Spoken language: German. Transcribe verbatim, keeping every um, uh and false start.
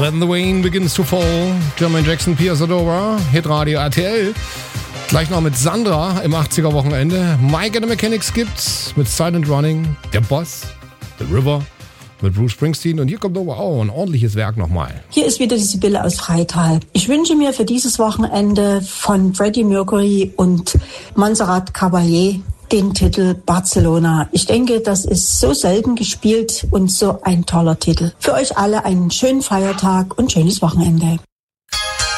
When the Rain Begins to Fall, Jermaine Jackson, Pia Zadora, Hitradio R T L. Gleich noch mit Sandra im achtziger-Wochenende. Mike and the Mechanics gibt's mit Silent Running, Der Boss, The River mit Bruce Springsteen. Und hier kommt aber auch ein ordentliches Werk nochmal. Hier ist wieder die Sibylle aus Freital. Ich wünsche mir für dieses Wochenende von Freddie Mercury und Montserrat Caballé den Titel Barcelona. Ich denke, das ist so selten gespielt und so ein toller Titel. Für euch alle einen schönen Feiertag und schönes Wochenende.